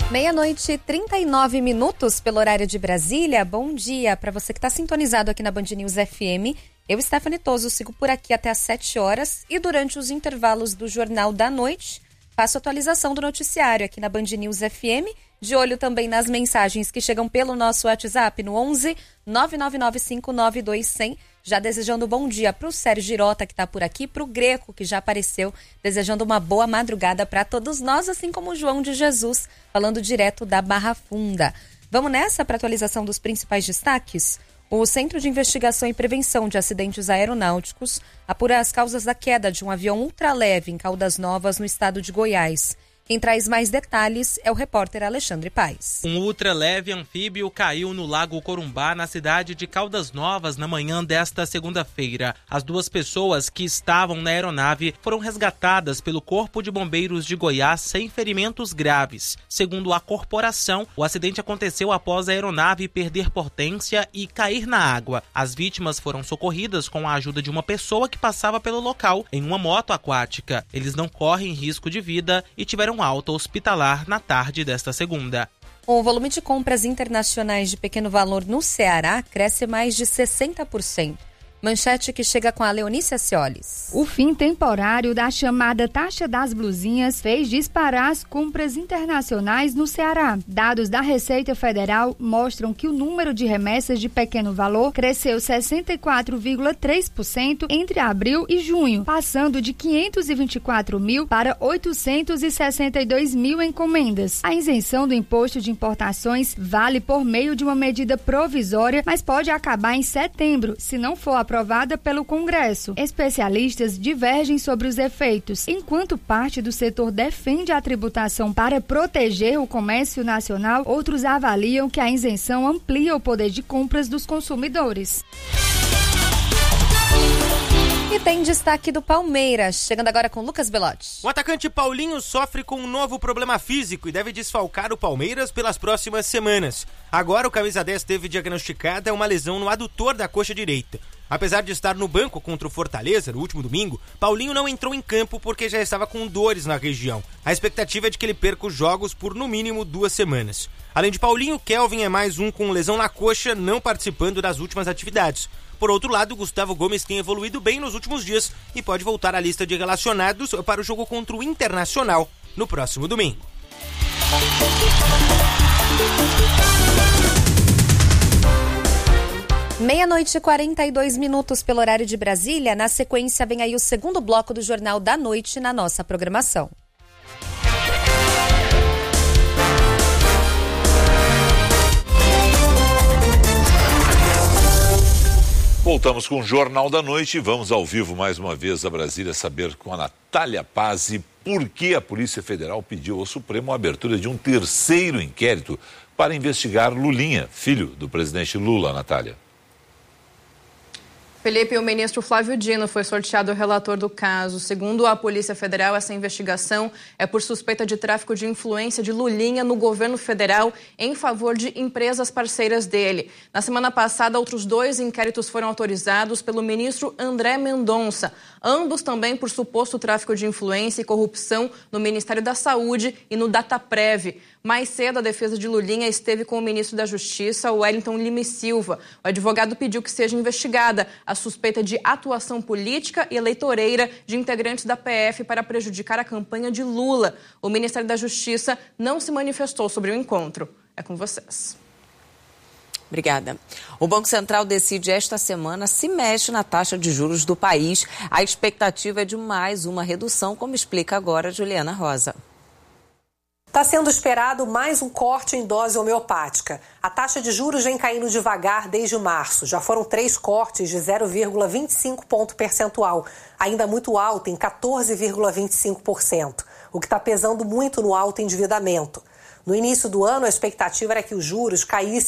12:39 pelo horário de Brasília. Bom dia para você que está sintonizado aqui na Band News FM. Eu, Stephanie Toso, sigo por aqui até às 7 horas e durante os intervalos do Jornal da Noite, faço atualização do noticiário aqui na Band News FM, de olho também nas mensagens que chegam pelo nosso WhatsApp no 11 999592100. Já desejando bom dia para o Sérgio Girota, que está por aqui, para o Greco, que já apareceu, desejando uma boa madrugada para todos nós, assim como o João de Jesus, falando direto da Barra Funda. Vamos nessa para a atualização dos principais destaques? O Centro de Investigação e Prevenção de Acidentes Aeronáuticos apura as causas da queda de um avião ultraleve em Caldas Novas, no estado de Goiás. Quem traz mais detalhes é o repórter Alexandre Paes. Um ultraleve anfíbio caiu no Lago Corumbá, na cidade de Caldas Novas, na manhã desta segunda-feira. As duas pessoas que estavam na aeronave foram resgatadas pelo Corpo de Bombeiros de Goiás sem ferimentos graves. Segundo a corporação, o acidente aconteceu após a aeronave perder potência e cair na água. As vítimas foram socorridas com a ajuda de uma pessoa que passava pelo local em uma moto aquática. Eles não correm risco de vida e tiveram alta hospitalar na tarde desta segunda. O volume de compras internacionais de pequeno valor no Ceará cresce mais de 60%. Manchete que chega com a Leonice Aciolis. O fim temporário da chamada taxa das blusinhas fez disparar as compras internacionais no Ceará. Dados da Receita Federal mostram que o número de remessas de pequeno valor cresceu 64,3% entre abril e junho, passando de 524 mil para 862 mil encomendas. A isenção do imposto de importações vale por meio de uma medida provisória, mas pode acabar em setembro, se não for aprovada pelo Congresso. Especialistas divergem sobre os efeitos. Enquanto parte do setor defende a tributação para proteger o comércio nacional, outros avaliam que a isenção amplia o poder de compras dos consumidores. E tem destaque do Palmeiras, chegando agora com Lucas Belotti. O atacante Paulinho sofre com um novo problema físico e deve desfalcar o Palmeiras pelas próximas semanas. Agora o camisa 10 teve diagnosticada uma lesão no adutor da coxa direita. Apesar de estar no banco contra o Fortaleza no último domingo, Paulinho não entrou em campo porque já estava com dores na região. A expectativa é de que ele perca os jogos por no mínimo 2 semanas. Além de Paulinho, Kelvin é mais um com lesão na coxa, não participando das últimas atividades. Por outro lado, Gustavo Gomes tem evoluído bem nos últimos dias e pode voltar à lista de relacionados para o jogo contra o Internacional no próximo domingo. 12:42 pelo horário de Brasília. Na sequência, vem aí o segundo bloco do Jornal da Noite na nossa programação. Voltamos com o Jornal da Noite e vamos ao vivo mais uma vez a Brasília saber com a Natália Pazzi por que a Polícia Federal pediu ao Supremo a abertura de um terceiro inquérito para investigar Lulinha, filho do presidente Lula. Natália. Felipe, o ministro Flávio Dino foi sorteado relator do caso. Segundo a Polícia Federal, essa investigação é por suspeita de tráfico de influência de Lulinha no governo federal em favor de empresas parceiras dele. Na semana passada, outros 2 inquéritos foram autorizados pelo ministro André Mendonça, ambos também por suposto tráfico de influência e corrupção no Ministério da Saúde e no Dataprev. Mais cedo, a defesa de Lulinha esteve com o ministro da Justiça, Wellington Lima e Silva. O advogado pediu que seja investigada a suspeita de atuação política e eleitoreira de integrantes da PF para prejudicar a campanha de Lula. O Ministério da Justiça não se manifestou sobre o encontro. É com vocês. Obrigada. O Banco Central decide esta semana se mexe na taxa de juros do país. A expectativa é de mais uma redução, como explica agora Juliana Rosa. Está sendo esperado mais um corte em dose homeopática. A taxa de juros vem caindo devagar desde março. Já foram 3 cortes de 0,25 ponto percentual, ainda muito alta, em 14,25%, o que está pesando muito no alto endividamento. No início do ano, a expectativa era que os juros caíssem